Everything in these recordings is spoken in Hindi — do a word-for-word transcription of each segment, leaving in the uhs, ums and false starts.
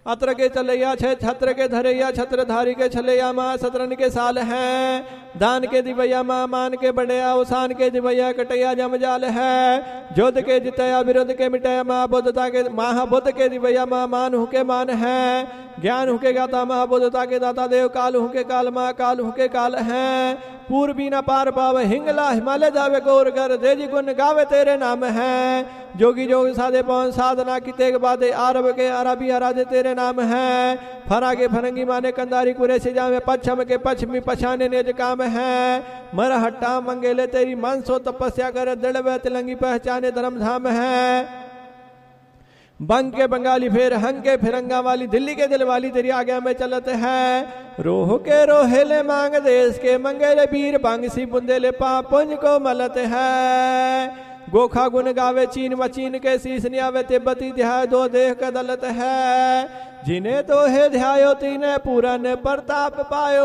अत्र के चलैया छे छत्र के धरैया छत्रधारी के छलैया माँ सतरन के साल है। दान के दिवैया माँ मान के बढ़िया उसान के दिवैया कटैया जमजाल है। जोध के जितया विरोध के मिटया माँ बुद्धता के महाबुद्ध के दिवैया माँ मान हु के मान है। ज्ञान हु के गाता महाबुद्धता के दाता देव काल हु के काल माँ काल हु के काल है। पूर्वी न पार पावे हिंगला हिमालय जावे गौर कर देजी गुण गावे तेरे नाम है। जोगी जोग साधे पवन साधना की तेग बादे आरब के अरबी आराधे तेरे नाम है। फरा के फरंगी माने कंदारी कुरे से जावे पश्चिम के पश्चिमी पछाने नेज काम है। मर हट्टा मंगेले तेरी मन सो तपस्या कर दृढ़ तिलंगी पहचाने धर्म धाम है। बंग के बंगाली फेर हंग के फिरंगा वाली दिल्ली के दिल वाली तेरी आज्ञा में चलत है। रोह के रोहेले मांग देश के मंगेले वीर बांगसी बुंदेले पापुंज को मलत है। गोखा गुन गावे चीन मचीन के शीस न्यावे तिब्बती ध्याय दो देह का दलत है। जिन्हें तो है ध्यायो तीने पूरन प्रताप पायो।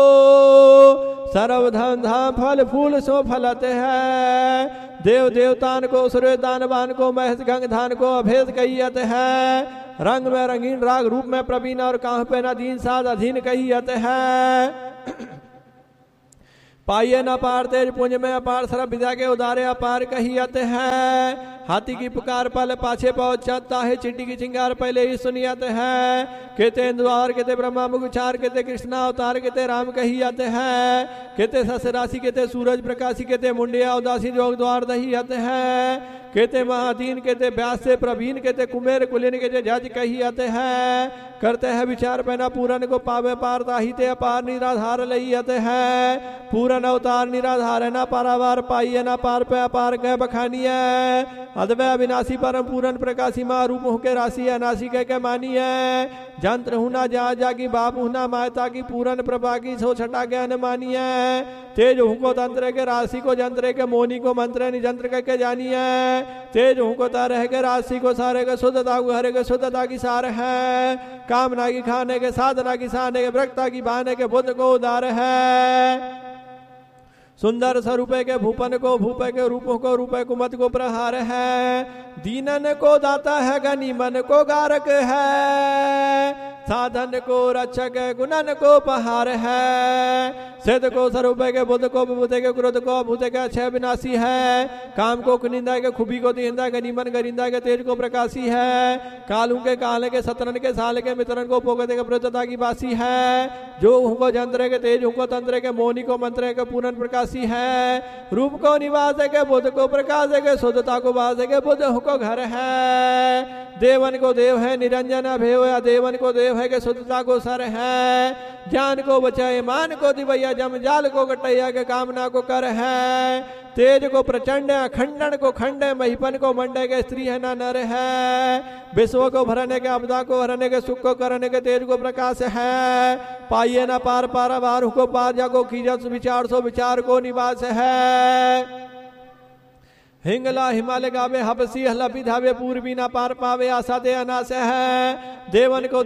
सर्वधन धाम फल फूल सो फलत है। देव देवतान को सूर्य दानवान को महस गंग धान को अभेद कहियत है। रंग में रंगीन राग रूप में प्रवीण और काह पे न दीन साध अधीन कहियत है। पाइये न पार तेज पुंज में अपार सरब विद्या के उदारे अपार कहियत है। हाथी की पुकार पल पाछे पहुंचता है चिट्टी की चिंगार पहले ही सुनियत है। कहते द्वार कहते ब्रह्मा मुगुचार कहते कृष्णा अवतार कहते राम कहियत है। कहते सस राशि कहते सूरज प्रकाशी कहते मुंडिया उदासी जोग द्वार दहियत है। कहते महादीन कहते व्यास से प्रवीण कहते कुमेर कुलीन कहते जज कहियत है। करते हैं विचार पैना पूरन को पावे पार ताहिते अपार निराधार लहियत है। पूरन अवतार निराधार है ना पारावार पाइये ना पार पे अपार कह बखानी है। अद्वय अविनाशी परम पूरन प्रकाशी माँ रूप होके राशि अनाशी कह के मानी है। जंत्र हुना जा जागी बाप हुना मायता की पूरन प्रभा की सो छटा ज्ञान मानी है। तेज हुको तंत्र के राशि को जंत्र के मोनी को मंत्र निजंत्र कह के जानी है। तेज हुको तारे के राशि को सारे के शुद्धता को हरे के शुद्धता की सार है। कामना की खाने के साधना की साने के व्रक्ता की बहाने के बुद्ध को उदार है। सुंदर स्वरूपे के भूपन को भूपे के रूपों को रूपे कुमत को प्रहार है। दीनन को दाता है गनी मन को गारक है। साधन को रक्षक गुणन को पहार है। सिद्ध को स्वरूपे के बुद्ध को विभूते के क्रोध को भूते के अक्षय विनाशी है। काम को कुनिंदा के खुबी को दींदा के निमन गरिंदा के तेज को प्रकाशी है। कालू के काले के सतरन के साल के मित्रन को पोगते के प्रचता की बासी है। जो हुको जंत्र के तेज हुको तंत्र के मोनी को मंत्र के पूरन प्रकाशी है। रूप को निवास के बुद्ध को प्रकाश के शुद्धता को वास के बुद्ध हुको घर है। देवन को देव है निरंजन अभेव या देवन को देव है के शुद्धता को सर है। ज्ञान को बचाए मान को दिवैया जम जाल को कटैया के कामना को कर है। तेज को प्रचंड खंडन को खंड महिपन को मंडे के स्त्री है ना नर है। विश्व को भरने के आपदा को हरने के सुख को करने के तेज को प्रकाश है। पाइये ना पार पारा बार को पार जाको कीजा विचार सो विचार को निवास है। हिंगला हिमालय गावे हबसी हलपी धावे पूर्वी ना पार पावे आशा दे अनाश है। देवन को